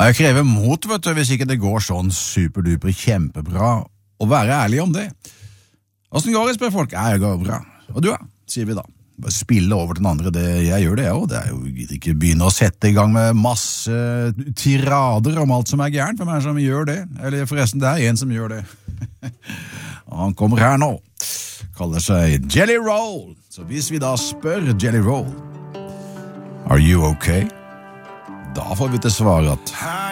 Ja, jeg krever mot, vet du, hvis ikke det går sånn superduper kjempebra, og være ærlig om det. Hvordan går det, spør folk? Ja, jeg går bra. Og du, sier vi da. Bare spille over den andre, jeg gjør det, det er jo ikke begynne å sette i gang med masse tirader om alt som er gærent, hvem er det som gjør det? Eller forresten, det er en som gjør det. Han kommer her nå, kaller seg Jelly Roll. Så hvis vi da spør Jelly Roll, are you okay? Da får vi til svar at